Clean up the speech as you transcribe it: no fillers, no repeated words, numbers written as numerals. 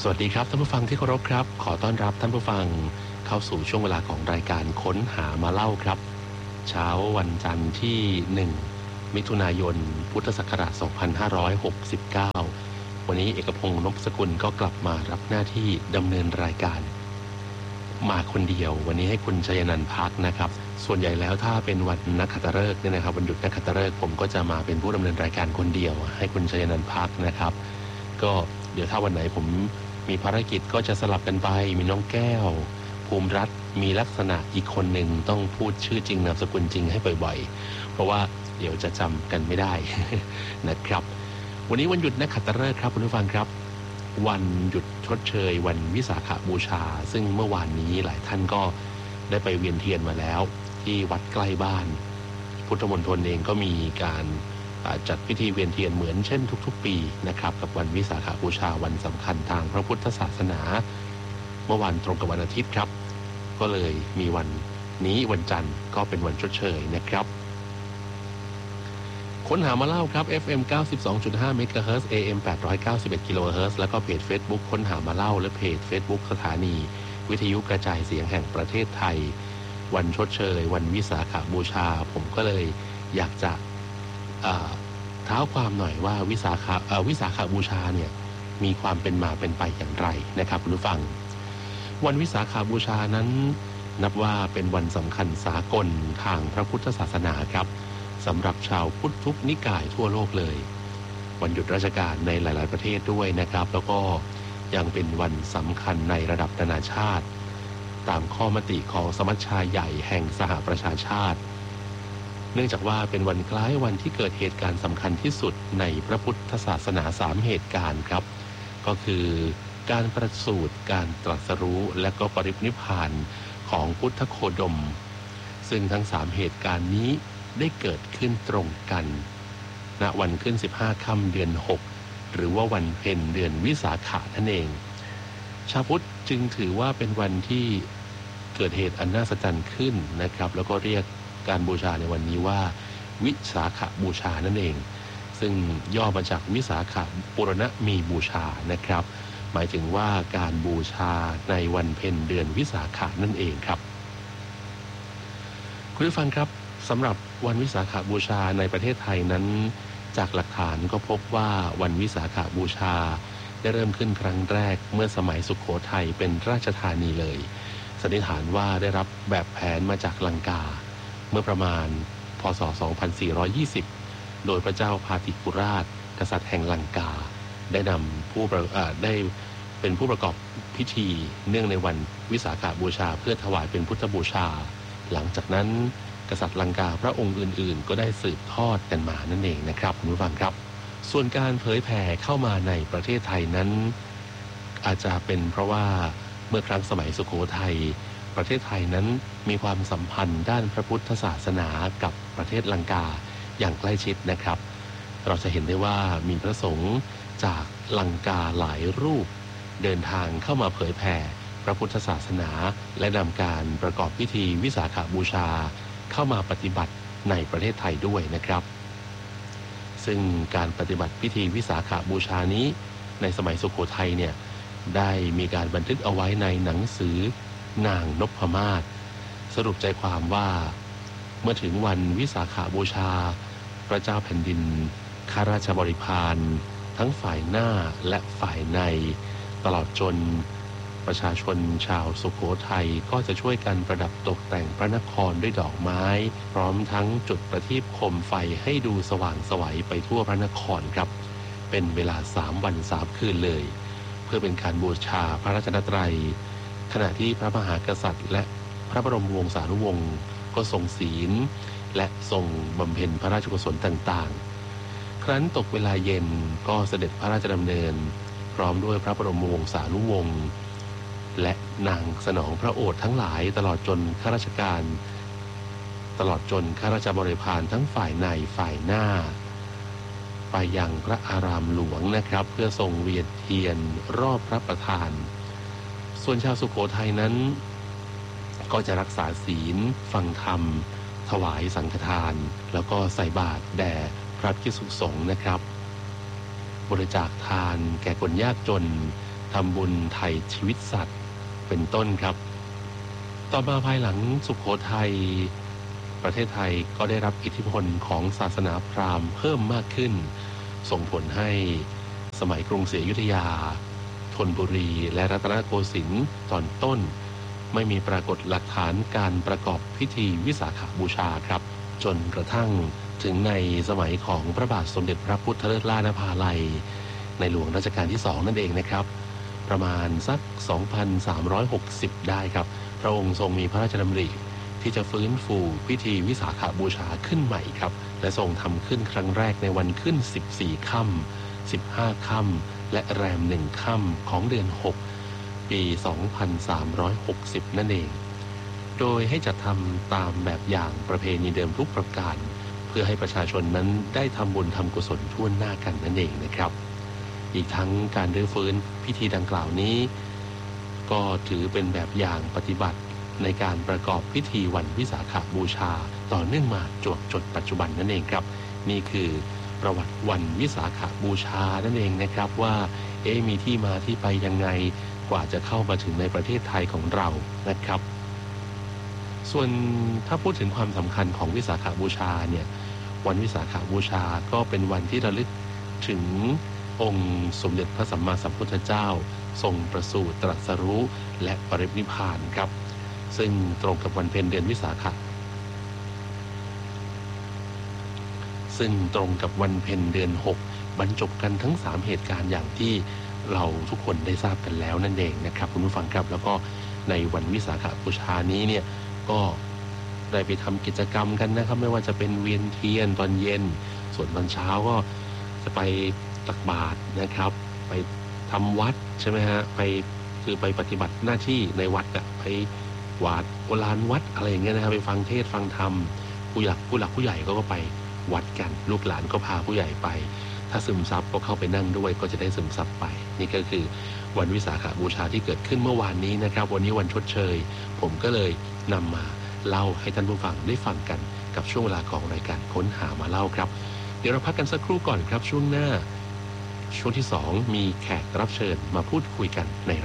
วัสดีครับท่านผู้ฟังที่เคารพครับขอต้อนรับท่านผู้ฟังเข้าสู่ช่วงเวลาของรายการค้นหามาเล่าครับเช้าวันจันทร์ที่1มิถุนายนพุทธศักราช2569วันนี้เอกพงษ์นพสกุลก็กลับมารับหน้าที่ดำเนินรายการมาคนเดียววันนี้ให้คุณชัยนันท์พักนะครับส่วนใหญ่แล้วถ้าเป็นวันนักขัตฤกษ์เนี่ยนะครับวันหยุดนักขัตฤกษ์ผมก็จะมาเป็นผู้ดำเนินรายการคนเดียวให้คุณชัยนันท์พักนะครับก็เดี๋ยวถ้าวันไหนผมมีภารกิจก็จะสลับกันไปมีน้องแก้วภูมิรัตน์มีลักษณะอีกคนหนึ่งต้องพูดชื่อจริงนามสกุลจริงให้บ่อยๆเพราะว่าเดี๋ยวจะจำกันไม่ได้ นะครับวันนี้วันหยุดนักขัตฤกษ์ครับคุณผู้ฟังครับวันหยุดชดเชยวันวิสาขบูชาซึ่งเมื่อวานนี้หลายท่านก็ได้ไปเวียนเทียนมาแล้วที่วัดใกล้บ้านพุทธมณฑลเองก็มีการจัดพิธีเวียนเทียนเหมือนเช่นทุกๆปีนะครับกับวันวิสาขบูชาวันสำคัญทางพระพุทธศาสนาเมื่อวันตรงกับวันอาทิตย์ครับก็เลยมีวันนี้วันจันทร์ก็เป็นวันชดเชยนะครับค้นหามาเล่าครับ FM 92.5 MHz AM 891 kHz แล้วก็เพจ Facebook ค้นหามาเล่าและเพจ Facebook สถานีวิทยุกระจายเสียงแห่งประเทศไทยวันชดเชยวันวิสาขบูชาผมก็เลยอยากจะเท้าความหน่อยว่าวิสาขบูชาเนี่ยมีความเป็นมาเป็นไปอย่างไรนะครับคุณผู้ฟังวันวิสาขบูชานั้นนับว่าเป็นวันสำคัญสากลทางพระพุทธศาสนาครับสำหรับชาวพุทธทุกนิกายทั่วโลกเลยวันหยุดราชการในหลายๆประเทศด้วยนะครับแล้วก็ยังเป็นวันสำคัญในระดับนานาชาติตามข้อมติของสมัชชาใหญ่แห่งสหประชาชาติเนื่องจากว่าเป็นวันคล้ายวันที่เกิดเหตุการณ์สำคัญที่สุดในพระพุทธศาสนา3เหตุการณ์ครับก็คือการประสูติการตรัสรู้และก็ปรินิพพานของพุทธโคดมซึ่งทั้ง3เหตุการณ์นี้ได้เกิดขึ้นตรงกันณวันขึ้น15ค่ำเดือน6หรือว่าวันเพ็ญเดือนวิสาขะนั่นเองชาวพุทธจึงถือว่าเป็นวันที่เกิดเหตุอันน่าสะใจขึ้นนะครับแล้วก็เรียกการบูชาในวันนี้ว่าวิสาขบูชานั่นเองซึ่งย่อมาจากวิสาขปุรณมีบูชานะครับหมายถึงว่าการบูชาในวันเพ็ญเดือนวิสาขนั่นเองครับคุณผู้ฟังครับสำหรับวันวิสาขบูชาในประเทศไทยนั้นจากหลักฐานก็พบว่าวันวิสาขบูชาได้เริ่มขึ้นครั้งแรกเมื่อสมัยสุโขทัยเป็นราชธานีเลยสันนิษฐานว่าได้รับแบบแผนมาจากลังกาเมื่อประมาณพ.ศ. 2420โดยพระเจ้าพาติกุราชกษัตริย์แห่งลังกาได้นำได้เป็นผู้ประกอบพิธีเนื่องในวันวิสาขบูชาเพื่อถวายเป็นพุทธบูชาหลังจากนั้นกษัตริย์ลังกาพระองค์อื่นๆก็ได้สืบทอดกันมานั่นเองนะครับคุณผู้ฟังครับส่วนการเผยแผ่เข้ามาในประเทศไทยนั้นอาจจะเป็นเพราะว่าเมื่อครั้งสมัยสุโขทัยประเทศไทยนั้นมีความสัมพันธ์ด้านพระพุทธศาสนากับประเทศลังกาอย่างใกล้ชิดนะครับเราจะเห็นได้ว่ามีพระสงฆ์จากลังกาหลายรูปเดินทางเข้ามาเผยแผ่พระพุทธศาสนาและนำการประกอบพิธีวิสาขบูชาเข้ามาปฏิบัติในประเทศไทยด้วยนะครับซึ่งการปฏิบัติพิธีวิสาขบูชานี้ในสมัยสุโขทัยเนี่ยได้มีการบันทึกเอาไว้ในหนังสือนางนพมาศสรุปใจความว่าเมื่อถึงวันวิสาขบูชาพระเจ้าแผ่นดินข้าราชบริพารทั้งฝ่ายหน้าและฝ่ายในตลอดจนประชาชนชาวสุโขทัยก็จะช่วยกันประดับตกแต่งพระนครด้วยดอกไม้พร้อมทั้งจุดประทีปโคมไฟให้ดูสว่างไสวไปทั่วพระนครครับเป็นเวลา3 วัน 3 คืนเลยเพื่อเป็นการบูชาพระรัตนตรัยขณะที่พระมหากษัตริย์และพระบรมวงศานุวงศ์ก็ทรงศีลและทรงบำเพ็ญพระราชกุศลต่างๆครั้นตกเวลาเย็นก็เสด็จพระราชดำเนินพร้อมด้วยพระบรมวงศานุวงศ์และนางสนองพระโอษฐ์ทั้งหลายตลอดจนข้าราชบริพารทั้งฝ่ายในฝ่ายหน้าไปยังพระอารามหลวงนะครับเพื่อทรงเวียนเทียนรอบพระประธานส่วนชาวสุโขทัยนั้นก็จะรักษาศีลฟังธรรมถวายสังฆทานแล้วก็ใส่บาตรแด่พระภิกษุสงฆ์นะครับบริจาคทานแก่คนยากจนทำบุญไถ่ชีวิตสัตว์เป็นต้นครับต่อมาภายหลังสุโขทัยประเทศไทยก็ได้รับอิทธิพลของศาสนาพราหมณ์เพิ่มมากขึ้นส่งผลให้สมัยกรุงศรีอยุธยาธนบุรีและรัตนโกสินทร์ตอนต้นไม่มีปรากฏหลักฐานการประกอบพิธีวิสาขบูชาครับจนกระทั่งถึงในสมัยของพระบาทสมเด็จพระพุทธเลิศล่านภาลัยในหลวงรัชกาลที่2นั่นเองนะครับประมาณสัก 2,360 ได้ครับพระองค์ทรงมีพระราชดำริที่จะฟื้นฟูพิธีวิสาขบูชาขึ้นใหม่ครับและทรงทำขึ้นครั้งแรกในวันขึ้น14ค่ำ15ค่ำและแรม1ค่ำของเดือน6ปี 2360 นั่นเองโดยให้จัดทำตามแบบอย่างประเพณีเดิมทุกประการเพื่อให้ประชาชนนั้นได้ทำบุญทำกุศลทั่วหน้ากันนั่นเองนะครับอีกทั้งการรื้อฟื้นพิธีดังกล่าวนี้ก็ถือเป็นแบบอย่างปฏิบัติในการประกอบพิธีวันวิสาขบูชาต่อเนื่องมาจนปัจจุบันนั่นเองครับนี่คือประวัติวันวิสาขบูชานั่นเองนะครับว่ามีที่มาที่ไปยังไงกว่าจะเข้ามาถึงในประเทศไทยของเรานะครับส่วนถ้าพูดถึงความสำคัญของวิสาขบูชาเนี่ยวันวิสาขบูชาก็เป็นวันที่ระลึกถึงองค์สมเด็จพระสัมมาสัมพุทธเจ้าทรงประสูติตรัสรู้และปรินิพพานครับซึ่งตรงกับวันเพ็ญเดือนวิสาขะซึ่งตรงกับวันเพ็ญเดือน6บรรจบกันทั้ง3เหตุการณ์อย่างที่เราทุกคนได้ทราบกันแล้วนั่นเองนะครับคุณผู้ฟังครับแล้วก็ในวันวิสาขบูชานี้เนี่ยก็ได้ไปทำกิจกรรมกันนะครับไม่ว่าจะเป็นเวียนเทียนตอนเย็นส่วนตอนเช้าก็จะไปตักบาตรนะครับไปทำวัดใช่ไหมฮะไปปฏิบัติหน้าที่ในวัดไปวัดโบราณวัดอะไรอย่างเงี้ยนะครับไปฟังเทศฟังธรรมผู้หลักผู้ใหญ่ก็ไปวัดกันลูกหลานก็พาผู้ใหญ่ไปถ้าซึมซับก็เข้าไปนั่งด้วยก็จะได้ซึมซับไปนี่ก็คือวันวิสาขบูชาที่เกิดขึ้นเมื่อวานนี้นะครับวันนี้วันชดเชยผมก็เลยนำมาเล่าให้ท่านผู้ฟังได้ฟังกันกับช่วงเวลาของรายการค้นหามาเล่าครับเดี๋ยวเราพักกันสักครู่ก่อนครับช่วงหน้าช่วงที่2มีแขกรับเชิญมาพูดคุยกันใน